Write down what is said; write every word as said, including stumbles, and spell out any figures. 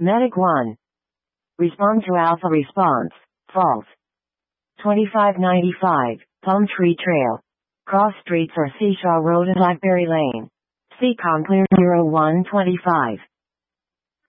Medic one. Respond to alpha response. False. twenty-five ninety-five, Plum Tree Trail. Cross streets or Seashaw Road and Blackberry Lane. Seacom clear zero one twenty-five.